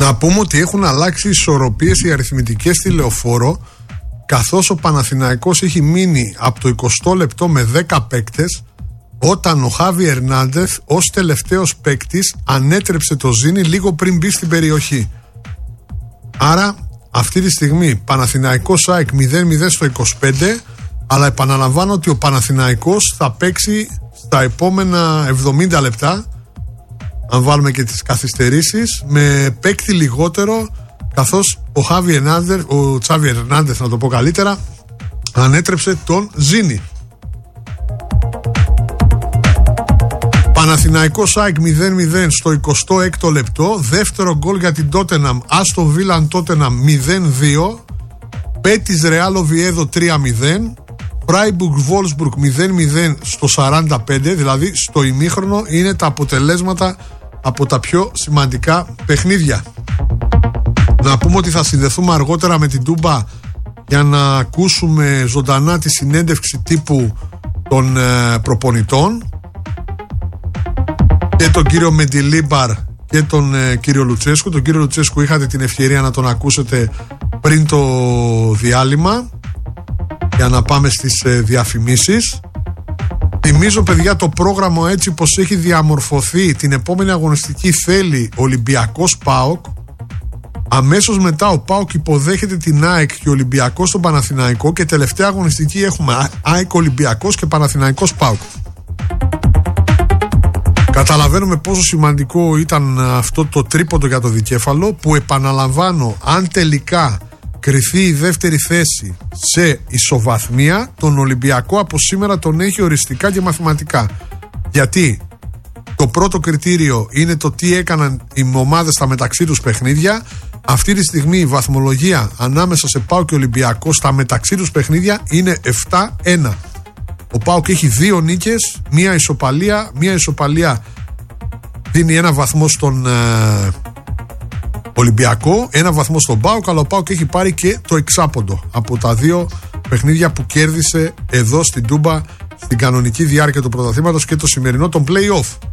Να πούμε ότι έχουν αλλάξει ισορροπίες οι αριθμητικές στη Λεωφόρο, καθώς ο Παναθηναϊκός έχει μείνει από το 20 λεπτό με 10 παίκτες, όταν ο Χάβι Ερνάντεθ ως τελευταίος παίκτης ανέτρεψε το Ζήνη λίγο πριν μπει στην περιοχή. Άρα αυτή τη στιγμή Παναθηναϊκός ΑΕΚ 0-0 στο 25, αλλά επαναλαμβάνω ότι ο Παναθηναϊκός θα παίξει στα επόμενα 70 λεπτά, αν βάλουμε και τις καθυστερήσεις, με παίκτη λιγότερο, καθώς ο Τσάβι Ερνάντεθ, να το πω καλύτερα, ανέτρεψε τον Ζήνη. Παναθηναϊκός ΑΕΚ 0-0 στο 26ο λεπτό. Δεύτερο γκολ για την Τότεναμ, Άστον Βίλαν Τότεναμ 0-2. Πέτις Ρεάλ Οβιέδο 3-0. Φράιμπουργκ Βόλσμπουργκ 0-0 στο 45. Δηλαδή στο ημίχρονο είναι τα αποτελέσματα από τα πιο σημαντικά παιχνίδια. Να πούμε ότι θα συνδεθούμε αργότερα με την Τούμπα για να ακούσουμε ζωντανά τη συνέντευξη τύπου των προπονητών, και τον κύριο Μεντιλίμπαρ και τον κύριο Λουτσέσκου. Τον κύριο Λουτσέσκου είχατε την ευκαιρία να τον ακούσετε πριν το διάλειμμα, για να πάμε στις διαφημίσεις. Θυμίζω, παιδιά, το πρόγραμμα έτσι πως έχει διαμορφωθεί. Την επόμενη αγωνιστική θέλει Ολυμπιακός ΠΑΟΚ. Αμέσως μετά ο ΠΑΟΚ υποδέχεται την ΑΕΚ και ο Ολυμπιακός στον Παναθηναϊκό, και τελευταία αγωνιστική έχουμε ΑΕΚ Ολυμπιακός και Παναθηναϊκός ΠΑΟΚ. Καταλαβαίνουμε πόσο σημαντικό ήταν αυτό το τρίποντο για το δικέφαλο, που επαναλαμβάνω, αν τελικά κριθεί η δεύτερη θέση σε ισοβαθμία, τον Ολυμπιακό από σήμερα τον έχει οριστικά και μαθηματικά. Γιατί το πρώτο κριτήριο είναι το τι έκαναν οι ομάδες στα μεταξύ τους παιχνίδια. Αυτή τη στιγμή η βαθμολογία ανάμεσα σε ΠΑΟΚ και Ολυμπιακό στα μεταξύ τους παιχνίδια είναι 7-1. Ο ΠΑΟΚ έχει 2 νίκες, μία ισοπαλία δίνει 1 βαθμό στον Ολυμπιακό, 1 βαθμό στον ΠΑΟΚ, αλλά ο ΠΑΟΚ έχει πάρει και το εξάποντο από τα 2 παιχνίδια που κέρδισε εδώ στην Τούμπα στην κανονική διάρκεια του πρωταθλήματος και το σημερινό των play-off.